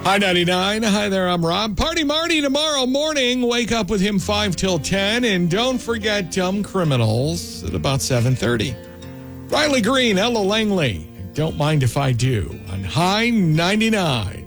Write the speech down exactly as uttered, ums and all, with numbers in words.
Hi, ninety-nine. Hi there, I'm Rob. Party Marty tomorrow morning. Wake up with him five till ten. And don't forget Dumb Criminals at about seven thirty. Riley Green, Ella Langley. Don't mind if I do on High ninety-nine.